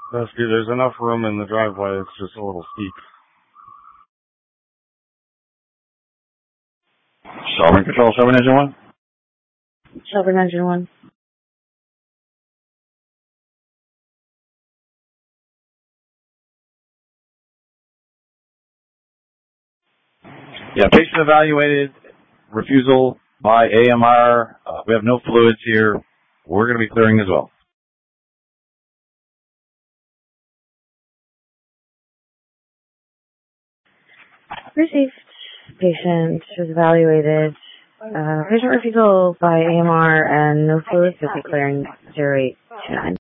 Rescue, there's enough room in the driveway. It's just a little steep. Shelburne Control, Shelburne Engine 1? Shelburne Engine 1. Yeah, patient evaluated, refusal by AMR. We have no fluids here. We're going to be clearing as well. Received. Patient was evaluated. Patient refusal by AMR and no fluids. You'll be clearing 0829.